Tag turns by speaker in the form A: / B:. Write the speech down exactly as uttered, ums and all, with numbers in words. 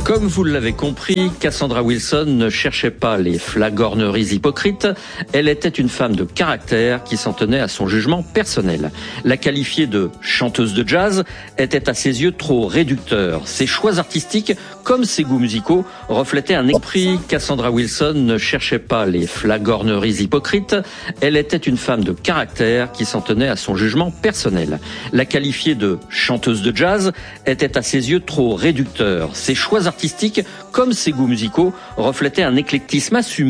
A: Comme vous l'avez compris, Cassandra Wilson ne cherchait pas les flagorneries hypocrites. Elle était une femme de caractère qui s'en tenait à son jugement personnel. La qualifier de chanteuse de jazz était à ses yeux trop réducteur. Ses choix artistiques, comme ses goûts musicaux, reflétaient un esprit. Cassandra Wilson ne cherchait pas les flagorneries hypocrites. Elle était une femme de caractère qui s'en tenait à son jugement personnel. La qualifier de chanteuse de jazz était à ses yeux trop réducteur. Ses choix artistiques, comme ses goûts musicaux, reflétaient un éclectisme assumé.